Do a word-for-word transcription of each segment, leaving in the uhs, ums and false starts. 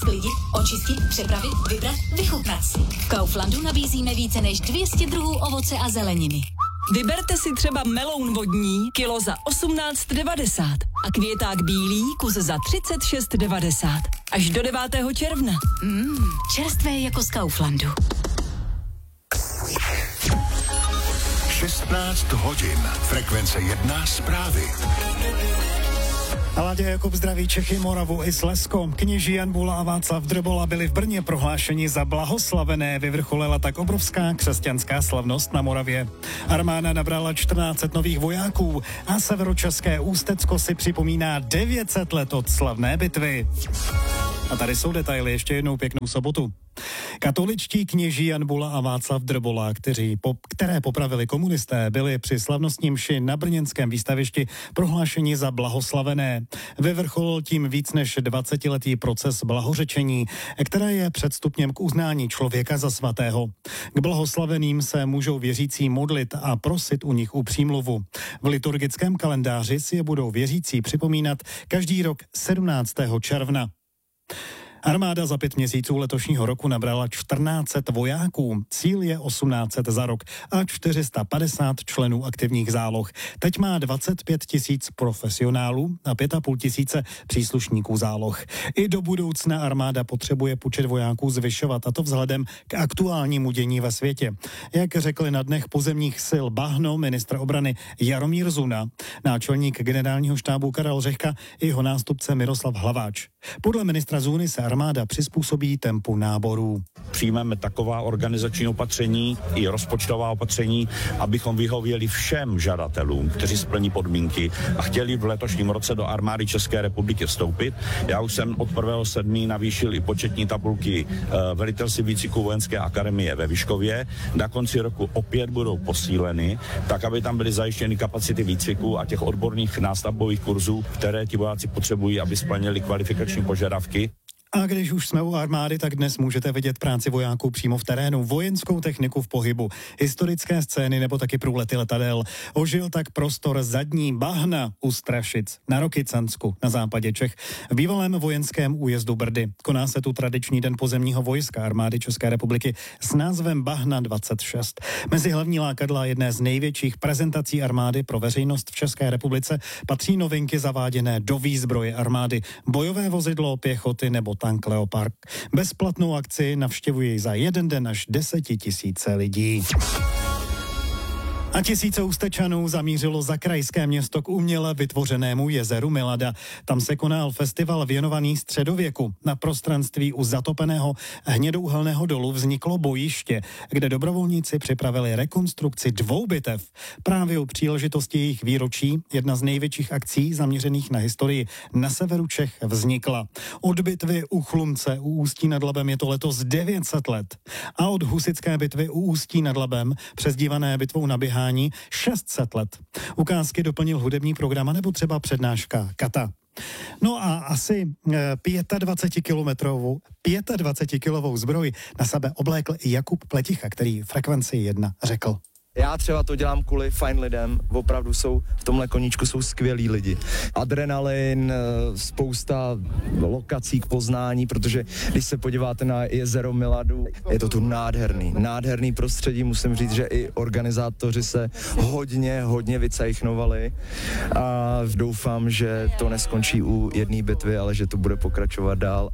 sklidit, očistit, přepravit, vybrat, vychutnat si. V Kauflandu nabízíme více než dvě stě druhů ovoce a zeleniny. Vyberte si třeba meloun vodní, kilo za osmnáct devadesát a květák bílý, kus za třicet šest devadesát. Až do devátého června. Mmm, čerstvé jako z Kauflandu. šestnáct hodin. Frekvence jedna zprávy. Láďa Jakub zdraví Čechy, Moravu i Slezsko. Kněží Jan Bula a Václav Drbola byli v Brně prohlášeni za blahoslavené. Vyvrcholila tak obrovská křesťanská slavnost na Moravě. Armáda nabrala čtrnáct set nových vojáků a severočeské Ústecko si připomíná devět set let od slavné bitvy. A tady jsou detaily, ještě jednou pěknou sobotu. Katoličtí kněží Jan Bula a Václav Drbola, kteří po, které popravili komunisté, byli při slavnostní mši na brněnském výstavišti prohlášeni za blahoslavené. Vyvrcholil tím víc než dvacetiletý proces blahořečení, které je předstupněm k uznání člověka za svatého. K blahoslaveným se můžou věřící modlit a prosit u nich u přímluvu. V liturgickém kalendáři si je budou věřící připomínat každý rok sedmnáctého června. Armáda za pět měsíců letošního roku nabrala čtrnáct set vojáků, cíl je osmnáct set za rok a čtyři sta padesát členů aktivních záloh. Teď má dvacet pět tisíc profesionálů a pět a půl tisíce příslušníků záloh. I do budoucna armáda potřebuje počet vojáků zvyšovat, a to vzhledem k aktuálnímu dění ve světě. Jak řekli na dnech pozemních sil Bahno ministr obrany Jaromír Zuna, náčelník generálního štábu Karel Řehka i jeho nástupce Miroslav Hlaváč. Podle ministra Zuny se armáda přizpůsobí tempu náborů. Přijmeme taková organizační opatření i rozpočtová opatření, abychom vyhověli všem žadatelům, kteří splní podmínky a chtěli v letošním roce do armády České republiky vstoupit. Já už jsem od prvního sedmého navýšil i početní tabulky e, velitelství výcviku vojenské akademie ve Vyškově. Na konci roku opět budou posíleny, tak aby tam byly zajištěny kapacity výcviku a těch odborných nástavbových kurzů, které ti vojáci potřebují, aby splnili kvalifikační požadavky. A když už jsme u armády, tak dnes můžete vidět práci vojáků přímo v terénu, vojenskou techniku v pohybu, historické scény nebo taky průlety letadel. Ožil tak prostor zadní Bahna u Strašic na Rokycansku na západě Čech v bývalém vojenském újezdu Brdy. Koná se tu tradiční den pozemního vojska armády České republiky s názvem Bahna dvacet šest. Mezi hlavní lákadla jedné z největších prezentací armády pro veřejnost v České republice patří novinky zaváděné do výzbroje armády, bojové vozidlo pěchoty nebo tank Leopard. Bezplatnou akci navštěvují za jeden den až desetitisíce lidí. A tisíce Ústečanů zamířilo za krajské město k uměle vytvořenému jezeru Milada. Tam se konal festival věnovaný středověku. Na prostranství u zatopeného hnědouhelného dolu vzniklo bojiště, kde dobrovolníci připravili rekonstrukci dvou bitev. Právě u příležitosti jejich výročí jedna z největších akcí zaměřených na historii na severu Čech vznikla. Od bitvy u Chlumce u Ústí nad Labem je to letos devět set let. A od husitské bitvy u Ústí nad Labem, přezdívané bitvou na Běhání, šest set let. Ukázky doplnil hudební program nebo třeba přednáška Kata. No a asi dvacetikilometrovou, dvacetikilovou zbroj na sebe oblékl i Jakub Pleticha, který Frekvenci jedna řekl. Já třeba to dělám kvůli fajn lidem, opravdu jsou v tomhle koníčku jsou skvělí lidi. Adrenalin, spousta lokací k poznání, protože když se podíváte na jezero Miladu, je to tu nádherný, nádherný prostředí, musím říct, že i organizátoři se hodně, hodně vycajchnovali a doufám, že to neskončí u jedné bitvy, ale že to bude pokračovat dál.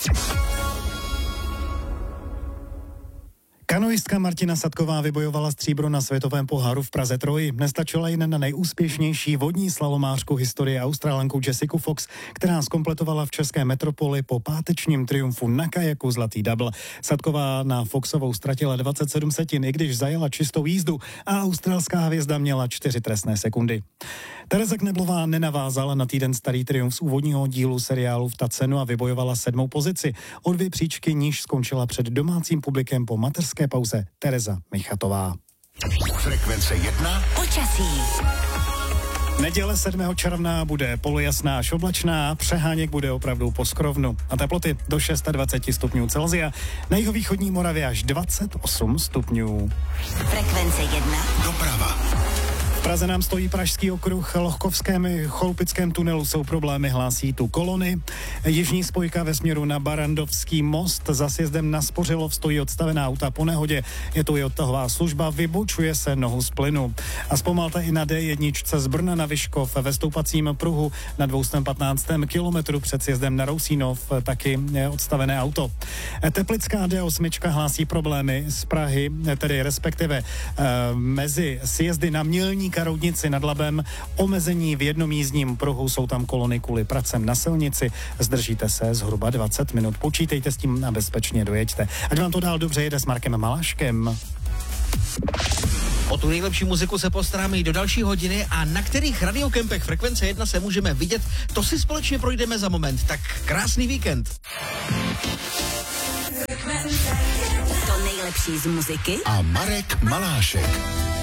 Kanoistka Martina Sadková vybojovala stříbro na světovém poháru v Praze Troji. Nestačila jen na nejúspěšnější vodní slalomářku historie Australanku Jessiku Fox, která zkompletovala v české metropoli po pátečním triumfu na kajaku Zlatý double. Sadková na Foxovou ztratila dvacet sedm setin, i když zajela čistou jízdu a australská hvězda měla čtyři trestné sekundy. Tereza Kneblová nenavázala na týden starý triumf z úvodního dílu seriálu v Tacenu a vybojovala sedmou pozici. O dvě příčky níž skončila před domácím publikem po mateřské pauze Tereza Michatová. Frekvence jedna. Počasí. Neděle sedmého června bude polojasná až oblačná, přeháněk bude opravdu po skrovnu a teploty do dvacet šest stupňů Celsia, na jihovýchodní Moravě až dvacet osm stupňů. Frekvence jedna. Doprava. V Praze nám stojí Pražský okruh, Lohkovském Cholupickém tunelu jsou problémy, hlásí tu kolony. Jižní spojka ve směru na Barandovský most za sjezdem na Spořilov stojí odstavená auta po nehodě. Je tu i odtahová služba, vybočuje se nohu z plynu. A zpomalte i na D jedna z Brna na Vyškov ve stoupacím pruhu na dvě stě patnáct kilometrů před sjezdem na Rousínov taky odstavené auto. Teplická D osm hlásí problémy z Prahy, tedy respektive eh, mezi sjezdy na Mělník a Roudnici nad Labem, omezení v jednom jízdním pruhu, jsou tam kolony kvůli pracem na silnici, zdržíte se zhruba dvacet minut, počítejte s tím a bezpečně dojeďte. Ať vám to dál dobře jede s Markem Maláškem. O tu nejlepší muziku se postaráme i do další hodiny a na kterých radiokempech Frekvence jedna se můžeme vidět, to si společně projdeme za moment. Tak krásný víkend. To nejlepší z muziky A Marek Malášek.